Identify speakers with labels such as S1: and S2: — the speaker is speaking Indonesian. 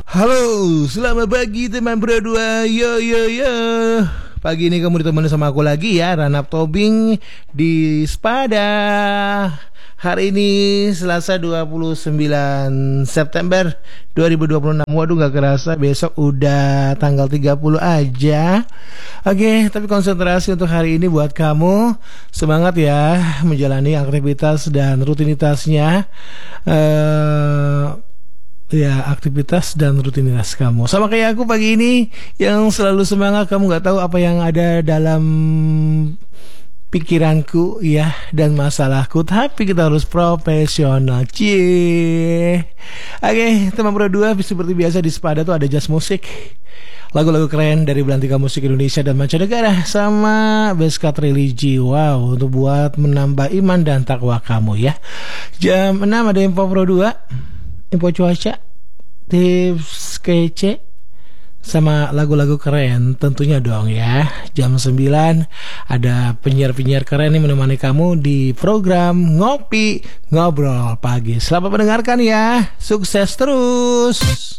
S1: Halo, selamat pagi teman berdua. Yo yo yo. Pagi ini kamu ditemani sama aku lagi ya, Ranap Tobing di Spada. Hari ini Selasa 29 September 2026. Waduh, gak kerasa besok udah tanggal 30 aja. Oke, tapi konsentrasi untuk hari ini buat kamu. Semangat ya menjalani aktivitas dan rutinitasnya. Ya, aktivitas dan rutinitas kamu. Sama kayak aku pagi ini yang selalu semangat. Kamu gak tahu apa yang ada dalam pikiranku ya dan masalahku, tapi kita harus profesional. Cie. Oke, teman berdua, seperti biasa di Spada tuh ada jazz musik, lagu-lagu keren dari belantika musik Indonesia dan mancanegara, sama Beskat Religi. Wow, untuk buat menambah iman dan takwa kamu ya. Jam 6 ada info Pro 2, info cuaca, tips kece, sama lagu-lagu keren tentunya dong ya. Jam 9 ada penyiar-penyiar keren yang menemani kamu di program Ngopi Ngobrol Pagi. Selamat mendengarkan ya. Sukses terus.